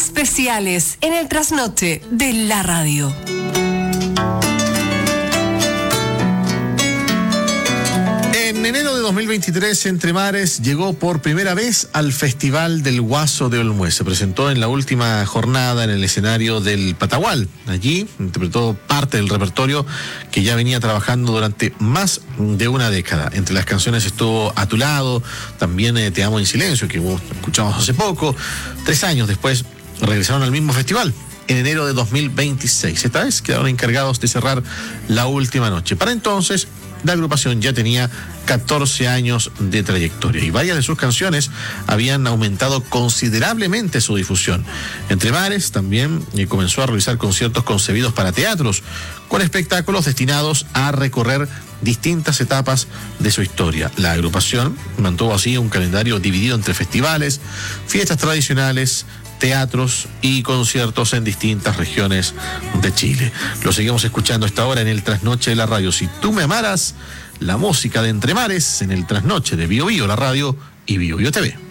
especiales en el trasnoche de la radio. En enero de 2023, Entre Mares llegó por primera vez al Festival del Guaso de Olmué. Se presentó en la última jornada en el escenario del Patagual. Allí interpretó parte del repertorio que ya venía trabajando durante más de una década. Entre las canciones estuvo A tu lado, también Te amo en silencio, que escuchamos hace poco. 3 años después regresaron al mismo festival. En enero de 2026. Esta vez quedaron encargados de cerrar la última noche. Para entonces, la agrupación ya tenía 14 años de trayectoria y varias de sus canciones habían aumentado considerablemente su difusión. Entre Mares también comenzó a realizar conciertos concebidos para teatros, con espectáculos destinados a recorrer distintas etapas de su historia. La agrupación mantuvo así un calendario dividido entre festivales, fiestas tradicionales, teatros y conciertos en distintas regiones de Chile. Lo seguimos escuchando a esta hora en el Trasnoche de la Radio. Si tú me amaras, la música de Entre Mares en el Trasnoche de Bio Bio, la radio y Bio Bio TV.